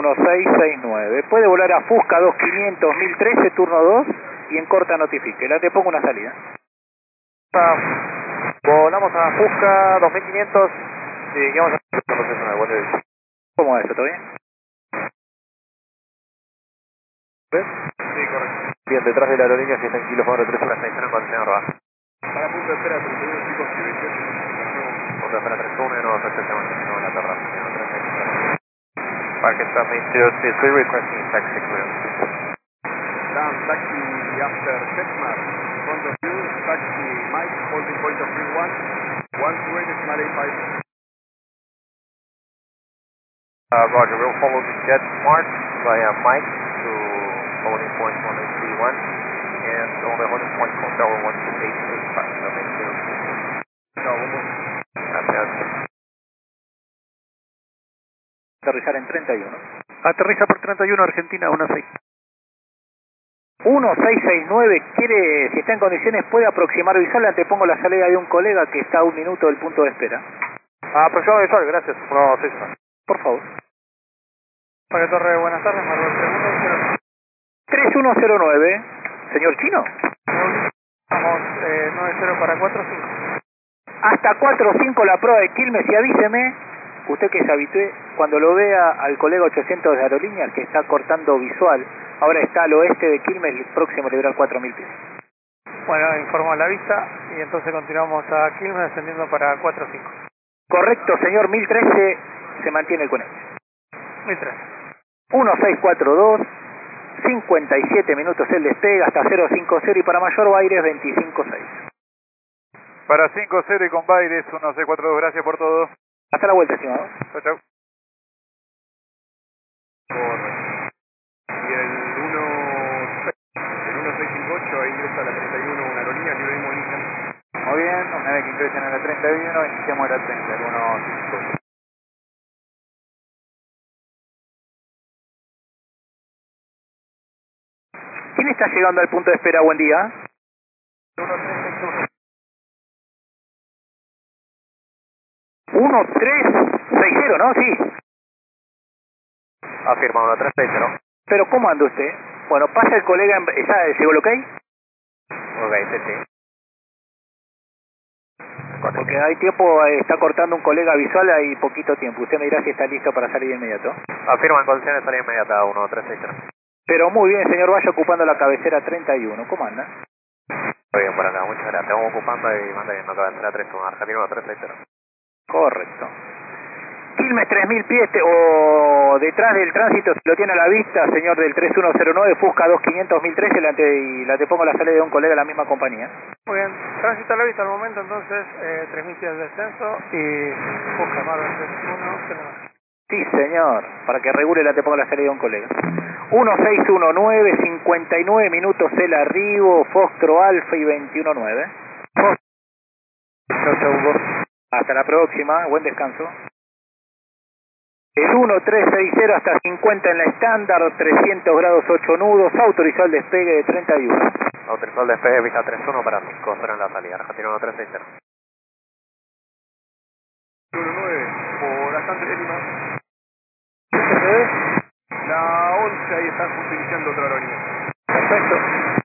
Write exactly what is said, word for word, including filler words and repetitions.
uno seis seis nueve. Puede volar a Fusca dos quinientos mil trece, turno dos, y en corta notifique. La te pongo una salida. Ah, volamos a Fusca dos mil quinientos y llegamos a la vuelta. ¿Cómo es eso? ¿Todo bien? ¿Ves? Sí, correcto. Bien, detrás de la aerolínea si está en kilómetro tres horas seis, en contenedor baja. Para punto de espera treinta y uno chicos y veintiocho. Punto de espera treinta y uno y no aceptamos en la terraza. Parque Submit zero two three requesting taxi clearance. Down taxi after Jetmar. Front of you, taxi Mike, holding point of three one. one two eight decimal eight five. Uh, Roger, we'll follow the jet smart via Mike to holding point one eight three one and on the holding point call tower one two eight eight five. So make zero two. No, one more. Gracias. Aterrizar en treinta y uno. Aterriza por treinta y uno, Argentina, uno seis. uno seis seis nueve, quiere, si está en condiciones, puede aproximar visual. Ante pongo la salida de un colega que está a un minuto del punto de espera. Ah, aproximado visual, gracias. uno seis uno. Por favor. Para Torre, buenas tardes, Marvel tres uno cero nueve. Señor Chino. Vamos, eh, nueve cero para cuatro cinco. Hasta cuatro cinco la prueba de Quilmes y avíseme, usted que se habitúe, cuando lo vea al colega ochocientos de aerolíneas que está cortando visual, ahora está al oeste de Quilmes, el próximo a liberar cuatro mil pies. Bueno, informo a la vista y entonces continuamos a Quilmes descendiendo para cuatro cinco. Correcto, señor, mil trece se mantiene el conecte. mil tres. uno seis cuatro dos, cincuenta y siete minutos el despegue hasta cero cinco cero y para mayor Baires veinticinco seis. Para cinco cero y con Baires uno seis cuatro dos, gracias por todo. Hasta la vuelta, estimado. Chau, chau. Y el uno el uno seis cinco ocho ingresa a la treinta y uno, una aerolínea, libre mismo origen. Muy bien, una vez que ingresen a la treinta y uno, iniciamos la treinta, el uno cinco ocho. ¿Quién está llegando al punto de espera? Buen día. uno tres seis cero, ¿no? Sí. Afirma uno tres seis cero. Pero ¿cómo anda usted? Bueno, pasa el colega, en... ¿ya llegó el ok? Ok, sí, sí. Porque hay tiempo, eh, está cortando un colega visual, hay poquito tiempo. Usted me dirá si está listo para salir de inmediato. Afirma en condiciones de salida inmediata uno tres seis cero. Pero muy bien, señor, vaya ocupando la cabecera treinta y uno. ¿Cómo anda? Muy bien por acá, muchas gracias. Vamos ocupando y manteniendo cabecera tres uno, Argentina uno tres seis cero. Correcto. Quilmes tres mil pies te- o detrás del tránsito, si lo tiene a la vista, señor del tres uno cero nueve, Fusca dos quinientos mil trece, la te, y la te pongo la salida de un colega de la misma compañía. Muy bien, tránsito a la vista al momento, entonces eh, tres mil pies de descenso y busca Marvel tres uno cero nueve. Sí, señor, para que regule la te pongo la salida de un colega. uno seis uno nueve, cincuenta y nueve minutos el arribo, Fostro Alfa y veintiuno nueve. Hasta la próxima, buen descanso. El uno tres seis cero hasta cincuenta en la estándar, trescientos grados ocho nudos, autorizó el despegue de treinta y uno. Autorizó el despegue, vista tres uno para cinco cero en la salida, Argentina uno tres seis cero. uno nueve, por Astante de Lima. La once ahí está justo iniciando otra aerolínea. Perfecto.